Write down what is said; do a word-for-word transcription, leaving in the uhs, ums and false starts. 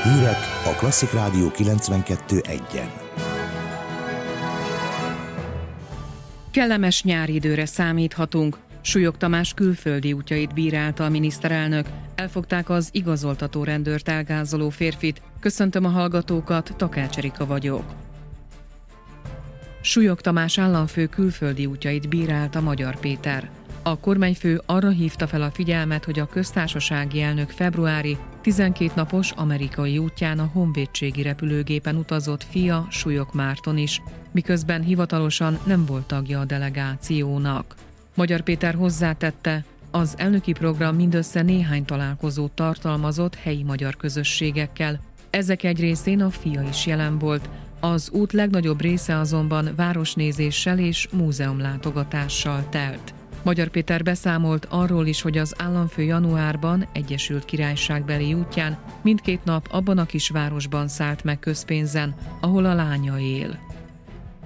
Hírek a Klasszik Rádió kilencvenkettő egyen. Kellemes nyári időre számíthatunk. Súlyog Tamás külföldi útjait bírálta a miniszterelnök. Elfogták az igazoltató rendőrt elgázoló férfit. Köszöntöm a hallgatókat, Takács Erika vagyok. Súlyog Tamás államfő külföldi útjait bírálta Magyar Péter. A kormányfő arra hívta fel a figyelmet, hogy a köztársasági elnök februári tizenkét napos amerikai útján a honvédségi repülőgépen utazott fia, Súlyog Márton is, miközben hivatalosan nem volt tagja a delegációnak. Magyar Péter hozzátette, az elnöki program mindössze néhány találkozót tartalmazott helyi magyar közösségekkel. Ezek egy részén a fia is jelen volt, az út legnagyobb része azonban városnézéssel és múzeumlátogatással telt. Magyar Péter beszámolt arról is, hogy az államfő januárban Egyesült Királyságbeli útján mindkét nap abban a kisvárosban szállt meg közpénzen, ahol a lánya él.